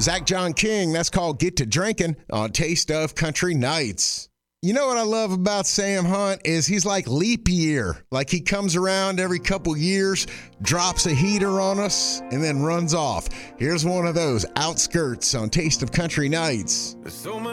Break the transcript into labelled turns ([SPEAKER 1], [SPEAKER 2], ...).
[SPEAKER 1] Zach John King, that's called Get to Drinking on Taste of Country Nights. You know what I love about Sam Hunt is he's like leap year. Like he comes around every couple years, drops a heater on us, and then runs off. Here's one of those Outskirts on Taste of Country Nights.